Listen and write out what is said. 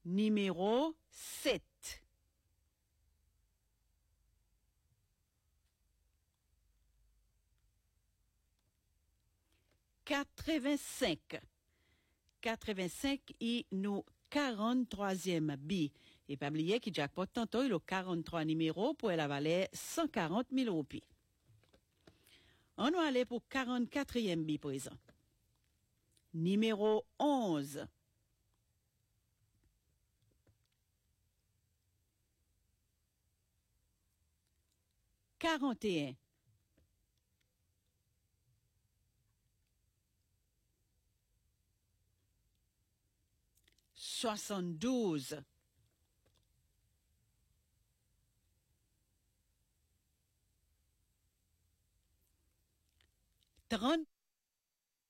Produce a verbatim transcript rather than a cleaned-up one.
numéro sept. quatre-vingt-cinq. quatre-vingt-cinq et nous quarante-troisième bi. Et pas oublier que jackpot tantôt il a quarante-trois numéros pour la valeur cent quarante mille roupies. On va aller pour quarante-quatrième bi présent. Numéro onze. quarante et un. soixante-douze. trente